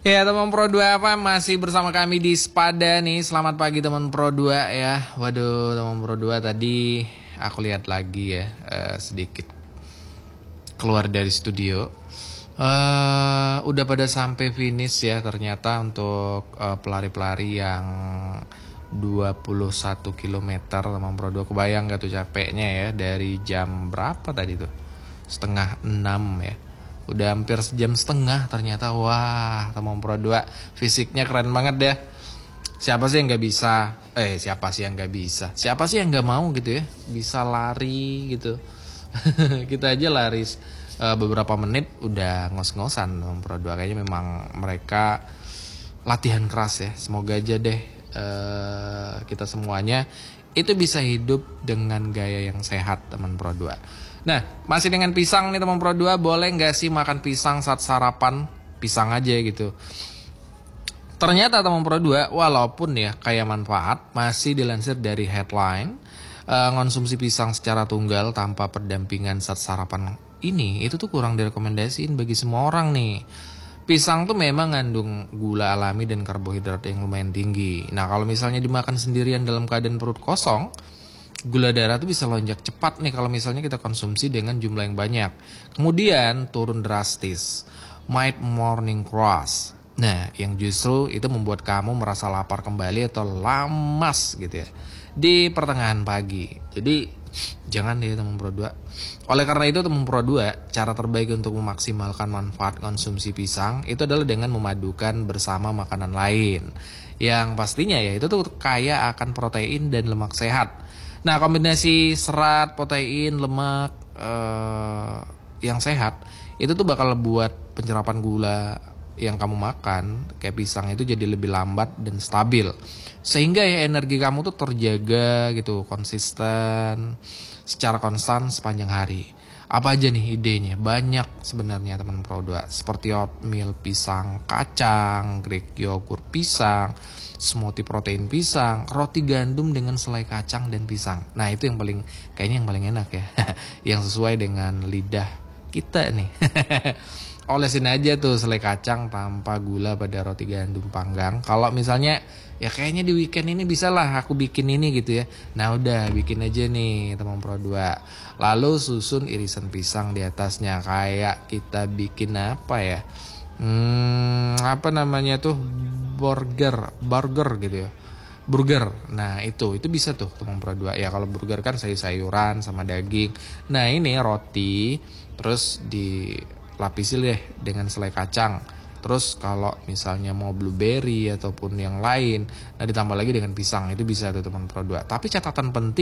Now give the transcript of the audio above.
Ya teman Pro 2 apa masih bersama kami di Spada nih. Selamat pagi teman Pro 2 ya. Waduh teman Pro 2 tadi aku lihat lagi ya sedikit keluar dari studio. Udah pada sampai finish ya ternyata untuk pelari-pelari yang 21 km teman Pro 2. Kebayang gak tuh capeknya ya dari jam berapa tadi tuh? Setengah 6 ya. Udah hampir sejam setengah ternyata. Wah teman Pro 2 fisiknya keren banget deh. Siapa sih yang gak bisa? Siapa sih yang gak bisa? Siapa sih yang gak mau gitu ya bisa lari gitu. Kita aja lari beberapa menit udah ngos-ngosan teman Pro 2. Kayaknya memang mereka latihan keras ya. Semoga aja deh kita semuanya itu bisa hidup dengan gaya yang sehat teman Pro 2. Nah, masih dengan pisang nih teman Pro 2, boleh nggak sih makan pisang saat sarapan? Pisang aja gitu. Ternyata teman Pro 2, walaupun ya kaya manfaat, masih dilansir dari headline, konsumsi pisang secara tunggal tanpa pendampingan saat sarapan ini, itu tuh kurang direkomendasiin bagi semua orang nih. Pisang tuh memang ngandung gula alami dan karbohidrat yang lumayan tinggi. Nah, kalau misalnya dimakan sendirian dalam keadaan perut kosong, gula darah tuh bisa lonjak cepat nih kalau misalnya kita konsumsi dengan jumlah yang banyak. Kemudian turun drastis, mid morning crash. Nah, yang justru itu membuat kamu merasa lapar kembali atau lamas gitu ya di pertengahan pagi. Jadi jangan deh teman Pro 2. Oleh karena itu teman Pro 2, cara terbaik untuk memaksimalkan manfaat konsumsi pisang itu adalah dengan memadukan bersama makanan lain. Yang pastinya ya itu tuh kaya akan protein dan lemak sehat. Nah, kombinasi serat, protein, lemak yang sehat itu tuh bakal buat penyerapan gula yang kamu makan kayak pisang itu jadi lebih lambat dan stabil. Sehingga ya energi kamu tuh terjaga gitu, konsisten secara konstan sepanjang hari. Apa aja nih idenya? Banyak sebenarnya teman Pro 2. Seperti oatmeal pisang kacang, Greek yogurt pisang, smoothie protein pisang, roti gandum dengan selai kacang dan pisang. Nah, itu yang kayaknya yang paling enak ya. Yang sesuai dengan lidah kita nih. Olesin aja tuh selai kacang tanpa gula pada roti gandum panggang. Kalau misalnya ya kayaknya di weekend ini bisa lah aku bikin ini gitu ya. Nah udah bikin aja nih teman Pro 2. Lalu susun irisan pisang di atasnya. Kayak kita bikin apa ya, apa namanya tuh, burger gitu ya, burger. Nah itu bisa tuh teman Pro 2 ya. Kalau burger kan sayur-sayuran sama daging. Nah ini roti terus dilapisi deh dengan selai kacang. Terus kalau misalnya mau blueberry ataupun yang lain, nah ditambah lagi dengan pisang, itu bisa tuh teman Pro 2. Tapi catatan penting